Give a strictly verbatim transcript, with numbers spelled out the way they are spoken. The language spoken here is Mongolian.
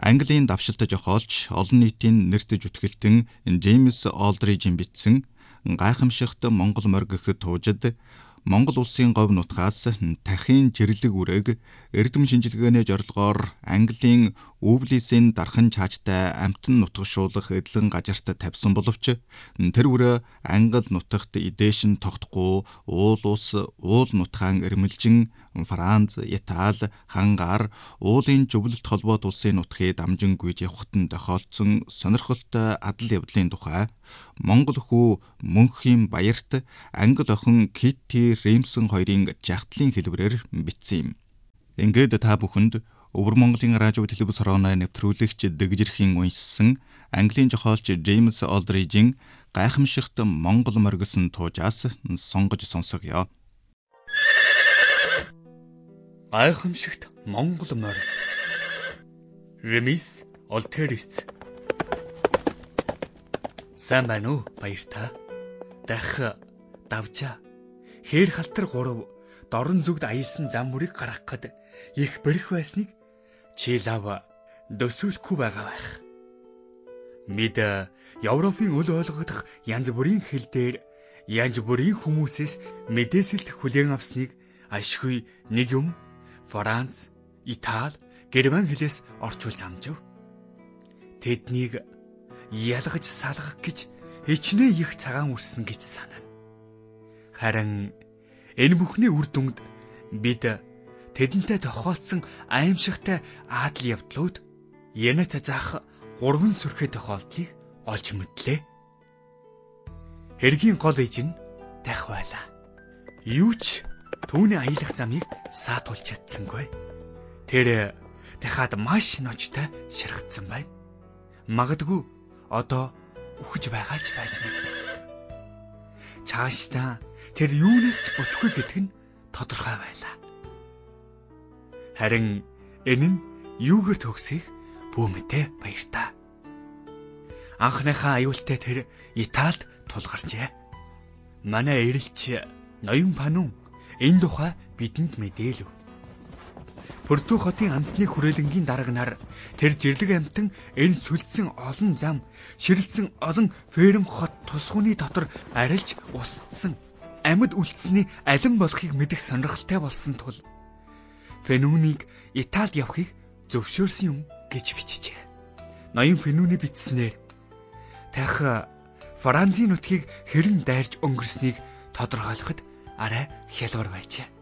Английн давшилтаж зохиолч олон нийтийн нэрт зүтгэлтэн Джеймс Олдрижийн бичсэн гайхамшигт Монгол морь гэхэд туужид Монгол улсын говь нутгаас тахын жирлэг үрээг эрдэм шинжилгээний зорилгоор Английн өвлисийн дархан чаажтай амтан нутгшуулах эдлэн газарт тавьсан боловч тэр үрэ Англи нутагт эдээшин тогтохгүй уул ус уул нутгаан эрмэлжин Франц, Итали, Хангар уулын зөвлөлт холбоот улсын нутгийг дамжин гүйж явахтан тохиолдсон сонирхолтой адал явдлын тухай Монгол хүү Мөнхийн Баярт Англи охин Китти Римсэн хоёрын жагтлын хэлбэрээр бичсэн юм. Ингээд та бүхэнд Өвөр Монголын радио телевиз хорооны нэвтрүүлэгч Дэгжирхийн уншсан Английн зохиолч Джеймс Олдрижийн гайхамшигт Монгол морь гэсэн туужаас сонгож сонсгоё. Гайхамшигт Монгол морь. Ремис Олтерис. Сайн байна уу баяртай. Дах давжаа. Хээр халтар гурав дорн зүгд аялсан зам мөрийг гаргах гээд их бэрх байсныг чи лав дөсөөлөхгүй байгаа байх. Мэд Европын өл ойлгох янз бүрийн хэл дээр янз бүрийн хүмүүсээс мэдээсэлт хүлээн авсныг ашгүй нэг юм Франц, Итали, Герман хэлээс орчуулж амжив. Тэднийг ялгаж салгах гэж хичнээн их цагаан үрсэн гэж санана. Харин энэ бүхний үр дүнд бид тэдэнтэй тохиолдсон аимшигтай аадал явдлууд янат заах гурван сүрхэ тохиолдлыг олж мэдлээ. Хэргийн гол ээж нь тах байлаа. Юу ч түүний аялах замыг саатуулж чадсангүй. Тэр дахиад маш ночтой ширхтсан байна. Магадгүй одоо үхэж байгаа ч байж магадгүй. Цаашдаа тэр юунаас ч бочгүй гэдг нь тодорхой байлаа. Харин энэ нь юугаар төгсөх бүү мэдээ баяртай. Анхныхаа аюултай тэр Италид тулгарчээ. Манай эрэлч ноён Панун энэ тухай бидэнд мэдээлв. Порту хотын амтны хүрээлэнгийн дарганаар тэр жирлэг амтан энэ сүлдсэн олон зам, ширэлсэн олон ферм хот тусгууны дотор арилж устсан амьд үлдсэний алин болохыг мэдэх сонирхолтой болсон тул Фенүнийг Италид явахыг зөвшөөрсөн юм гэж бичжээ. Ноён Фенүний бичснээр тах Францын нутгийг хэрэн дайрч өнгөрснийг тодорхойлоход арай хялбар байжээ.